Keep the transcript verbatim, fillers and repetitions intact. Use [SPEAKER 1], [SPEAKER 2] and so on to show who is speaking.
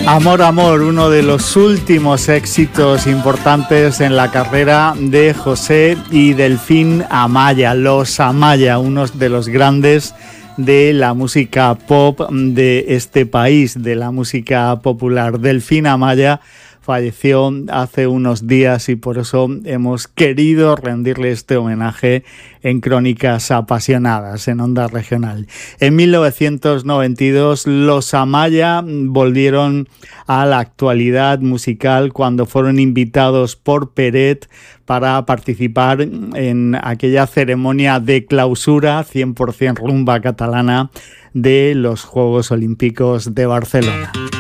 [SPEAKER 1] Amor, amor, uno de los últimos éxitos importantes en la carrera de José y Delfín Amaya, los Amaya, unos de los grandes de la música pop de este país, de la música popular. Delfín Amaya falleció hace unos días y por eso hemos querido rendirle este homenaje en Crónicas Apasionadas, en Onda Regional. En mil novecientos noventa y dos, los Amaya volvieron a la actualidad musical cuando fueron invitados por Peret para participar en aquella ceremonia de clausura cien por ciento rumba catalana de los Juegos Olímpicos de Barcelona.